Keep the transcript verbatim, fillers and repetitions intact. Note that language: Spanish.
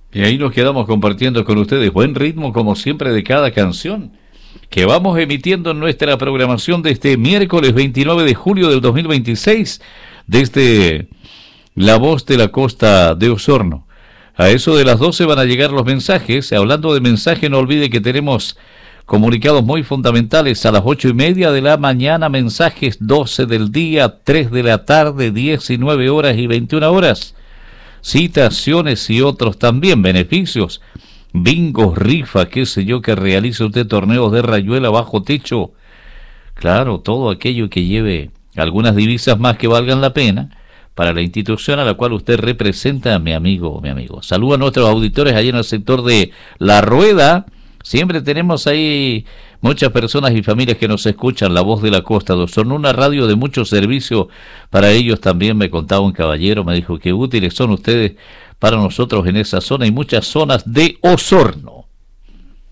Y ahí nos quedamos compartiendo con ustedes buen ritmo, como siempre, de cada canción que vamos emitiendo en nuestra programación de este miércoles veintinueve de julio del dos mil veintiséis, desde La Voz de la Costa de Osorno. A eso de las doce van a llegar los mensajes. Hablando de mensajes, no olvide que tenemos comunicados muy fundamentales a las ocho y media de la mañana, mensajes doce del día, tres de la tarde, diecinueve horas y veintiuna horas. Citaciones y otros también beneficios, bingos, rifa, qué sé yo, que realice usted, torneos de rayuela bajo techo. Claro, todo aquello que lleve algunas divisas más que valgan la pena para la institución a la cual usted representa, mi amigo, mi amigo. Saludo a nuestros auditores allá en el sector de La Rueda. Siempre tenemos ahí muchas personas y familias que nos escuchan, La Voz de la Costa de Osorno, una radio de mucho servicio para ellos. También me contaba un caballero, me dijo que útiles son ustedes para nosotros en esa zona y muchas zonas de Osorno.